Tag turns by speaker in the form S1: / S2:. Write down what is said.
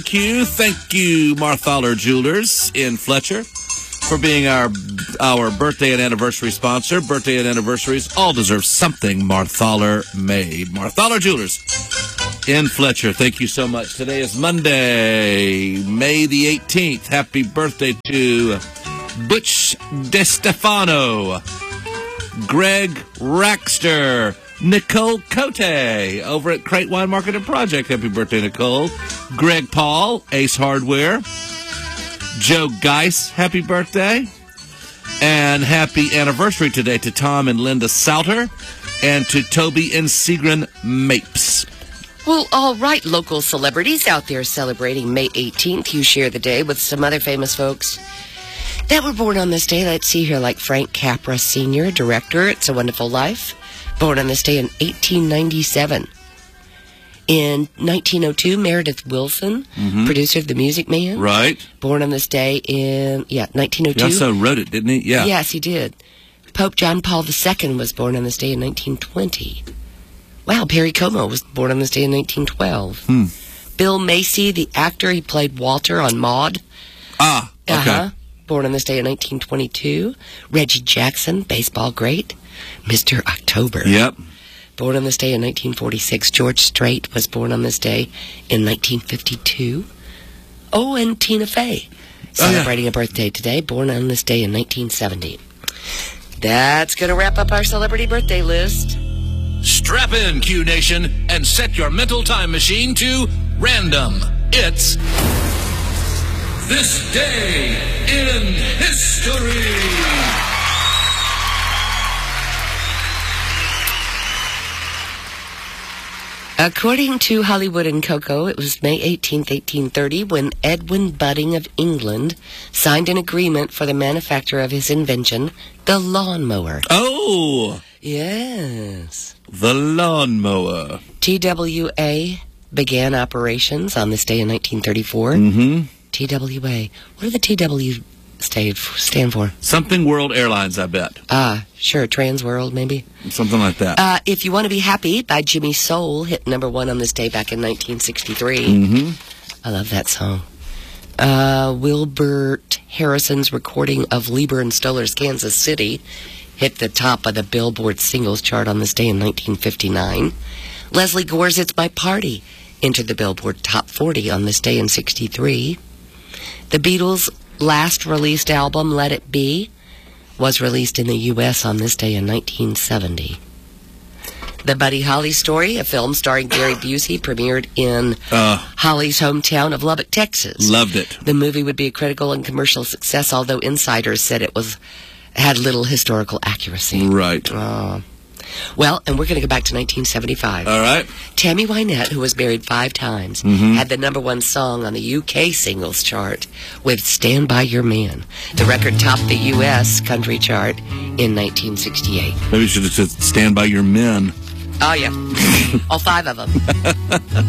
S1: Thank you, Marthaler Jewelers in Fletcher, for being our birthday and anniversary sponsor. Birthday and anniversaries all deserve something Marthaler made. Marthaler Jewelers in Fletcher, thank you so much. Today is Monday, May the 18th. Happy birthday to Butch DeStefano, Greg Raxter, Nicole Cote over at Crate Wine Market and Project. Happy birthday, Nicole. Greg Paul, Ace Hardware. Joe Geis, happy birthday. And happy anniversary today to Tom and Linda Souter and to Toby and Sigrid Mapes.
S2: Well, all right, local celebrities out there celebrating May 18th. You share the day with some other famous folks that were born on this day. Let's see here, like Frank Capra Sr., director, It's a Wonderful Life, born on this day in 1897. In 1902, Meredith Willson, producer of The Music Man.
S1: Right.
S2: Born on this day in, 1902.
S1: He also wrote it, didn't he? Yeah.
S2: Yes, he did. Pope John Paul II was born on this day in 1920. Wow, Perry Como was born on this day in 1912. Bill Macy, the actor, he played Walter on Maude.
S1: Ah, okay.
S2: Born on this day in 1922. Reggie Jackson, baseball great. Mr. October.
S1: Yep.
S2: Born on this day in 1946. George Strait was born on this day in 1952. Oh, and Tina Fey, celebrating a birthday today, born on this day in 1970. That's going to wrap up our celebrity birthday list.
S1: Strap in, Q Nation, and set your mental time machine to random. It's This Day in History.
S2: According to Hollywood and Cocoa, it was May 18th, 1830, when Edwin Budding of England signed an agreement for the manufacture of his invention, the lawnmower.
S1: Oh!
S2: Yes.
S1: The lawnmower.
S2: TWA began operations on this day in 1934. TWA. What do the TW stand for?
S1: Something World Airlines, I bet.
S2: Sure, Trans World, maybe.
S1: Something like that.
S2: If You Want to Be Happy by Jimmy Soul hit #1 on this day back in 1963. I love that song. Wilbert Harrison's recording of Lieber and Stoller's Kansas City hit the top of the Billboard singles chart on this day in 1959. Leslie Gore's It's My Party entered the Billboard Top 40 on this day in 63. The Beatles' last released album, Let It Be, was released in the U.S. on this day in 1970. The Buddy Holly Story, a film starring Gary Busey, premiered in Holly's hometown of Lubbock, Texas.
S1: Loved it.
S2: The movie would be a critical and commercial success, although insiders said it had little historical accuracy.
S1: Right.
S2: Well, and we're going to go back to 1975.
S1: All right.
S2: Tammy Wynette, who was married 5 times, had the #1 song on the UK singles chart with Stand By Your Man. The record topped the US country chart in 1968.
S1: Maybe you should have said Stand By Your Men.
S2: Oh, yeah. All 5 of them.